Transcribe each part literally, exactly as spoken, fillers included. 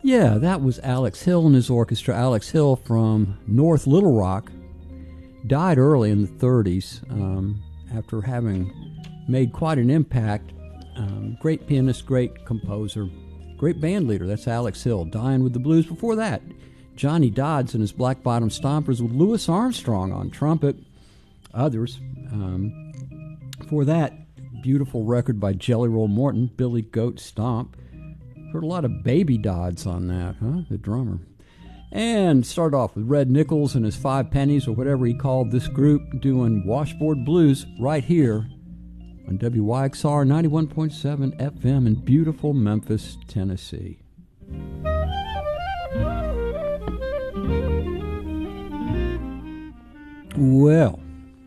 Yeah, that was Alex Hill and his orchestra. Alex Hill from North Little Rock died early in the thirties um, after having made quite an impact. Um, great pianist, great composer, great band leader. That's Alex Hill, dying with the blues. Before that, Johnny Dodds and his Black Bottom Stompers with Louis Armstrong on trumpet. Others. Um, before that, beautiful record by Jelly Roll Morton, Billy Goat Stomp. Heard a lot of Baby Dodds on that, huh? The drummer. And started off with Red Nichols and his Five Pennies, or whatever he called this group, doing Washboard Blues right here on W Y X R ninety-one point seven F M in beautiful Memphis, Tennessee. Well,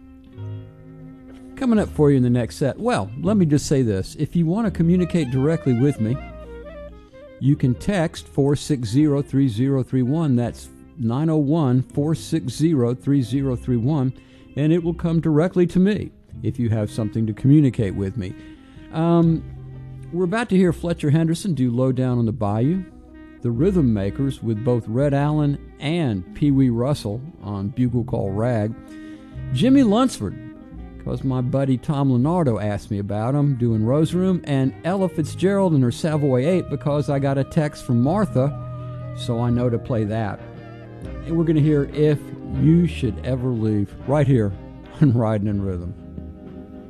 coming up for you in the next set. Well, let me just say this. If you want to communicate directly with me, you can text four six zero, three zero three one. That's nine oh one, four six zero, three zero three one, and it will come directly to me if you have something to communicate with me. Um, we're about to hear Fletcher Henderson do Low Down on the Bayou, the Rhythm Makers with both Red Allen and Pee Wee Russell on Bugle Call Rag, Jimmy Lunsford, because my buddy Tom Leonardo asked me about him, doing Rose Room, and Ella Fitzgerald and her Savoy eight, because I got a text from Martha, so I know to play that. And we're going to hear If You Should Ever Leave right here on Riding in Rhythm.